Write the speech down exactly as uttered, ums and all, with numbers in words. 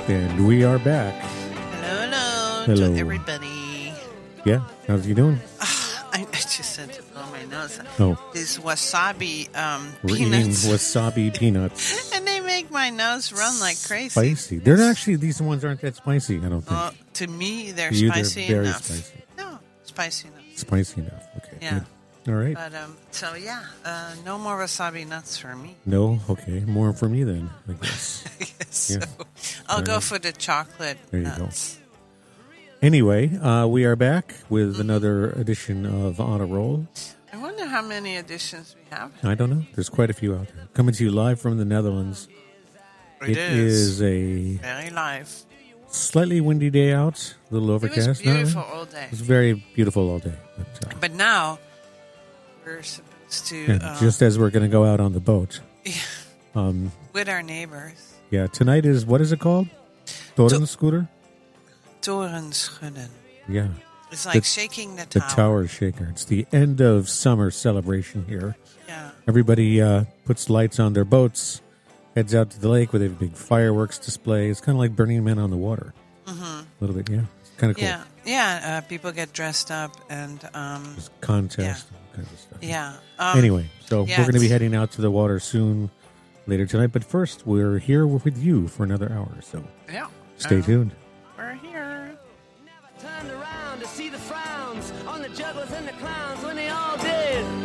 And we are back. Hello, hello, Hello. to everybody. Yeah, how's you doing? Ah, I, I just had to blow my nose. Oh, These wasabi um, we're peanuts. eating wasabi peanuts. And they make my nose run like crazy. Spicy. They're not actually, these ones aren't that spicy, I don't think. Well, to me, they're To you, they're spicy very enough. spicy. No, spicy enough. Spicy enough. Okay, Yeah. good. All right. But um, so yeah, uh, no more wasabi nuts for me. No? Okay, more for me then, I guess. so Yeah. I'll All go right. for the chocolate There you go. nuts. Anyway, uh, we are back with another edition of On a Roll. I wonder how many editions we have. I don't know. There's quite a few out there. Coming to you live from the Netherlands. It is a very live. slightly windy day out, a little It overcast. was Not really. beautiful all day. It was very beautiful all day. But, uh, But now we're supposed to and uh, just as we're going to go out on the boat. Um, with our neighbors. yeah, tonight is, what is it called? Toren scooter? Torenschudden. Yeah, It's like The- shaking the the tower. Tower Shaker. It's the end of summer celebration here. Yeah. Everybody uh, puts lights on their boats, heads out to the lake with a big fireworks display. It's kind of like Burning Man on the water. Mm-hmm. A little bit, yeah. It's kind of cool. Yeah. Yeah. Uh, people get dressed up and um, There's contests and all kinds of stuff. yeah. Um, Anyway, so yeah, we're going to be it's- heading out to the water soon, later tonight. But first, we're here with you for another hour. So Yeah. stay Uh, tuned. We're here. Turned around to see the frowns on the jugglers and the clowns when they all did